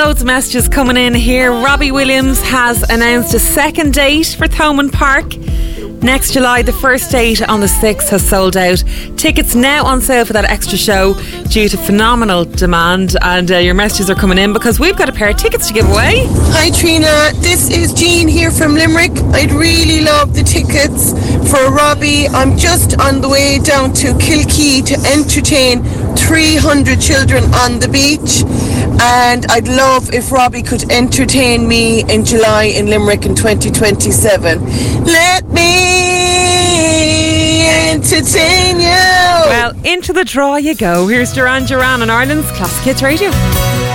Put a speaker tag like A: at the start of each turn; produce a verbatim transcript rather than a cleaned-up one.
A: Loads of messages coming in here. Robbie Williams has announced a second date for Thomond Park next July. The first date on the sixth has sold out. Tickets now on sale for that extra show due to phenomenal demand. And uh, your messages are coming in because we've got a pair of tickets to give away.
B: Hi Trina, this is Jean here from Limerick. I'd really love the tickets for Robbie. I'm just on the way down to Kilkee to entertain three hundred children on the beach, and I'd love if Robbie could entertain me in July in Limerick in twenty twenty-seven. Let me entertain you.
A: Well, into the draw you go. Here's Duran Duran on Ireland's Classic Hits Radio.